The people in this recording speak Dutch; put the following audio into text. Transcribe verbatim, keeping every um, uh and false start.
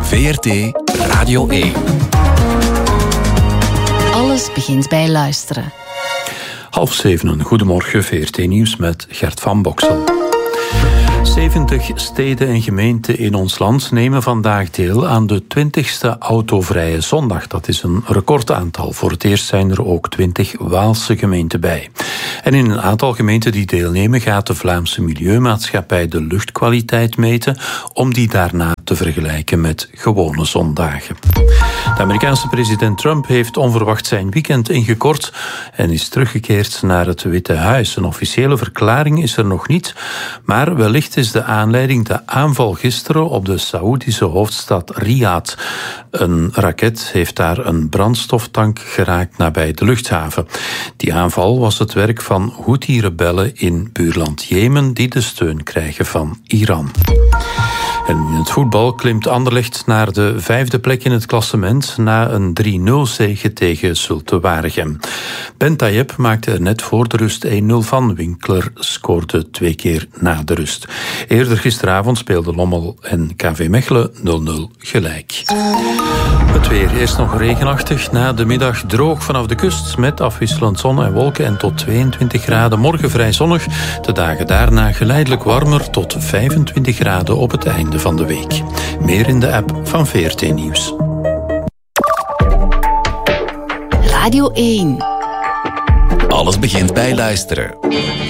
V R T Radio één. Alles begint bij luisteren. Half zeven, goedemorgen, V R T Nieuws met Gert van Boksel. zeventig steden en gemeenten in ons land nemen vandaag deel aan de twintigste autovrije zondag. Dat is een recordaantal. Voor het eerst zijn er ook twintig Waalse gemeenten bij. En in een aantal gemeenten die deelnemen gaat de Vlaamse Milieumaatschappij de luchtkwaliteit meten om die daarna te vergelijken met gewone zondagen. De Amerikaanse president Trump heeft onverwacht zijn weekend ingekort en is teruggekeerd naar het Witte Huis. Een officiële verklaring is er nog niet, maar wellicht is de aanleiding de aanval gisteren op de Saoedische hoofdstad Riyadh. Een raket heeft daar een brandstoftank geraakt nabij de luchthaven. Die aanval was het werk van Houthi-rebellen in buurland Jemen die de steun krijgen van Iran. En in het voetbal klimt Anderlecht naar de vijfde plek in het klassement na een drie nul zege tegen Zulte Waregem. Ben Tayyip maakte er net voor de rust één nul van. Winkler scoorde twee keer na de rust. Eerder gisteravond speelden Lommel en K V Mechelen nul nul gelijk. Het weer is nog regenachtig, na de middag droog vanaf de kust met afwisselend zon en wolken en tot tweeëntwintig graden. Morgen vrij zonnig, de dagen daarna geleidelijk warmer tot vijfentwintig graden op het einde van de week. Meer in de app van V R T Nieuws. Radio één. Alles begint bij luisteren.